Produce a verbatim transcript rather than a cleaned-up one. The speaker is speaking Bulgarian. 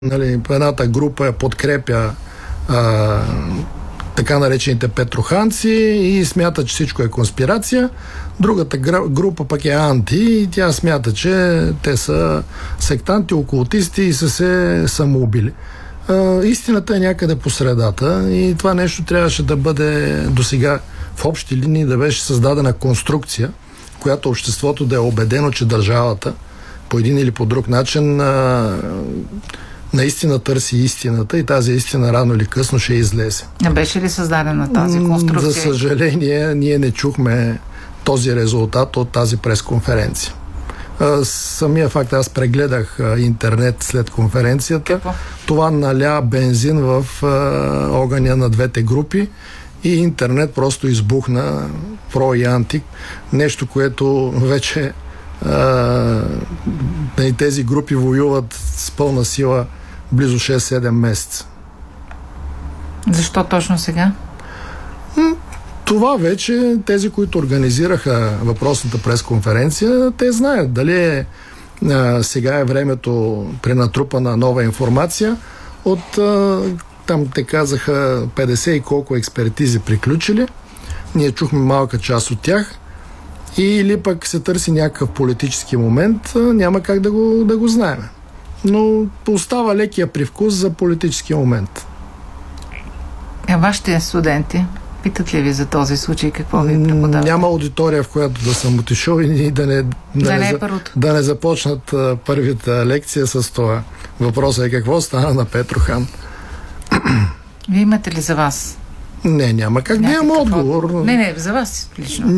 Нали, едната група подкрепя а, така наречените петроханци и смята, че всичко е конспирация. Другата група пък е анти и тя смята, че те са сектанти, окултисти и са се самоубили. А, истината е някъде по средата и това нещо трябваше да бъде досега в общи линии да беше създадена конструкция, в която обществото да е убедено, че държавата по един или по друг начин а, наистина търси истината и тази истина рано или късно ще излезе. Не беше ли създадена тази конструкция? За съжаление, ние не чухме този резултат от тази пресконференция. Самия факт, аз прегледах интернет след конференцията. Какво? Това наля бензин в огъня на двете групи и интернет просто избухна про и анти. Нещо, което вече а, тези групи воюват с пълна сила близо шест-седем месеца. Защо точно сега? Това вече тези, които организираха въпросната пресконференция, те знаят дали е, а, сега е времето пренатрупана нова информация от а, там те казаха петдесет и колко експертизи приключили. Ние чухме малка част от тях. Или пък се търси някакъв политически момент, няма как да го, да го знаем. Но остава лекия привкус за политически момент. А вашите студенти питат ли ви за този случай? Какво ви преподават? Няма аудитория, в която да съм отишъл и да не, да да не, не, за, да не започнат а, първата лекция с това. Въпросът е какво стана на Петрохан. Вие имате ли за вас? Не, няма как да имам отговор. Не, не, за вас лично.